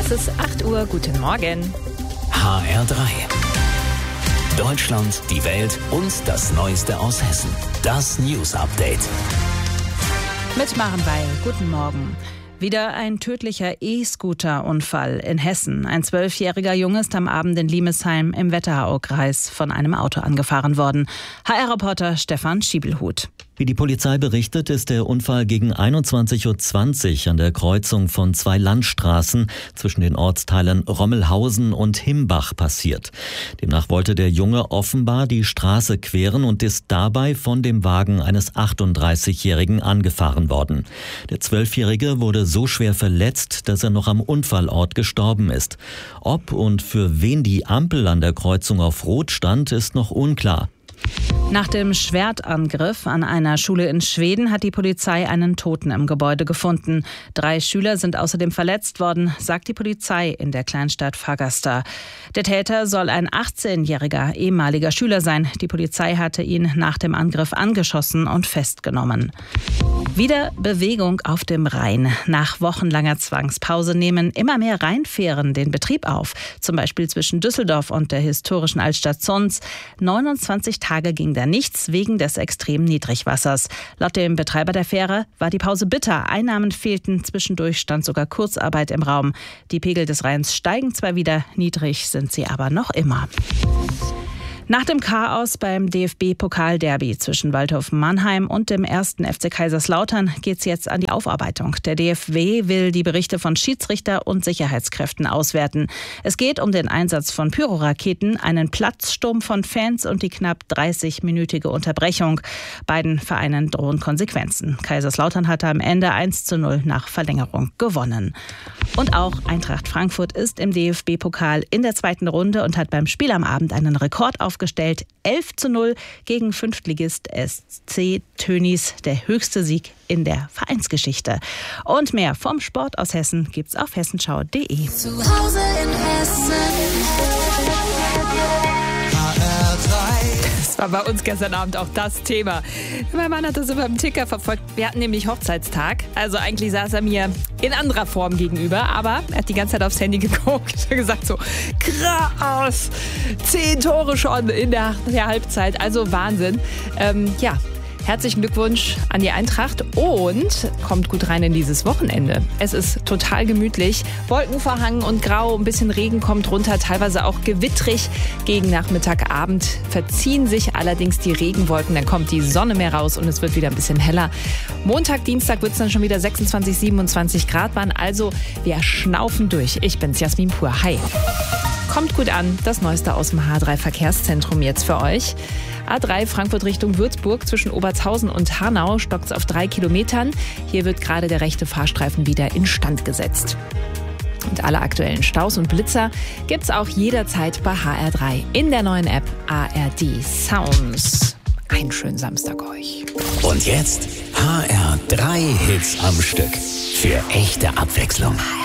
Es ist 8 Uhr, guten Morgen. HR3. Deutschland, die Welt und das Neueste aus Hessen. Das News Update. Mit Maren Weil, guten Morgen. Wieder ein tödlicher E-Scooter-Unfall in Hessen. Ein 12-jähriger Junge ist am Abend in Limesheim im Wetteraukreis von einem Auto angefahren worden. HR-Reporter Stefan Schiebelhut. Wie die Polizei berichtet, ist der Unfall gegen 21.20 Uhr an der Kreuzung von 2 Landstraßen zwischen den Ortsteilen Rommelhausen und Himbach passiert. Demnach wollte der Junge offenbar die Straße queren und ist dabei von dem Wagen eines 38-Jährigen angefahren worden. Der 12-Jährige wurde so schwer verletzt, dass er noch am Unfallort gestorben ist. Ob und für wen die Ampel an der Kreuzung auf Rot stand, ist noch unklar. Nach dem Schwertangriff an einer Schule in Schweden hat die Polizei einen Toten im Gebäude gefunden. 3 Schüler sind außerdem verletzt worden, sagt die Polizei in der Kleinstadt Fagersta. Der Täter soll ein 18-jähriger ehemaliger Schüler sein. Die Polizei hatte ihn nach dem Angriff angeschossen und festgenommen. Wieder Bewegung auf dem Rhein. Nach wochenlanger Zwangspause nehmen immer mehr Rheinfähren den Betrieb auf. Zum Beispiel zwischen Düsseldorf und der historischen Altstadt Zons. 29 Tage ging da nichts wegen des extremen Niedrigwassers. Laut dem Betreiber der Fähre war die Pause bitter. Einnahmen fehlten, zwischendurch stand sogar Kurzarbeit im Raum. Die Pegel des Rheins steigen zwar wieder, niedrig sind sie aber noch immer. Nach dem Chaos beim DFB-Pokal-Derby zwischen Waldhof Mannheim und dem 1. FC Kaiserslautern geht's jetzt an die Aufarbeitung. Der DFB will die Berichte von Schiedsrichter und Sicherheitskräften auswerten. Es geht um den Einsatz von Pyroraketen, einen Platzsturm von Fans und die knapp 30-minütige Unterbrechung. Beiden Vereinen drohen Konsequenzen. Kaiserslautern hatte am Ende 1:0 nach Verlängerung gewonnen. Und auch Eintracht Frankfurt ist im DFB-Pokal in der 2. Runde und hat beim Spiel am Abend einen Rekord aufgestellt. 11:0 gegen Fünftligist SC Tönnies, der höchste Sieg in der Vereinsgeschichte. Und mehr vom Sport aus Hessen gibt's auf hessenschau.de. Zu Hause in Hessen. Das war bei uns gestern Abend auch das Thema. Mein Mann hat das über den Ticker verfolgt. Wir hatten nämlich Hochzeitstag. Also eigentlich saß er mir in anderer Form gegenüber, aber er hat die ganze Zeit aufs Handy geguckt und gesagt so, krass, 10 Tore schon in der Halbzeit. Also Wahnsinn. Herzlichen Glückwunsch an die Eintracht und kommt gut rein in dieses Wochenende. Es ist total gemütlich, wolkenverhangen und grau, ein bisschen Regen kommt runter, teilweise auch gewittrig. Gegen Nachmittag, Abend verziehen sich allerdings die Regenwolken, dann kommt die Sonne mehr raus und es wird wieder ein bisschen heller. Montag, Dienstag wird es dann schon wieder 26, 27 Grad waren, also wir schnaufen durch. Ich bin's, Jasmin Pur. Hi. Kommt gut an, das Neueste aus dem H3 Verkehrszentrum jetzt für euch. A3 Frankfurt Richtung Würzburg zwischen Obertshausen und Hanau stockt's auf 3 Kilometern. Hier wird gerade der rechte Fahrstreifen wieder instand gesetzt. Und alle aktuellen Staus und Blitzer gibt's auch jederzeit bei HR3 in der neuen App ARD Sounds. Einen schönen Samstag euch. Und jetzt HR3 Hits am Stück. Für echte Abwechslung.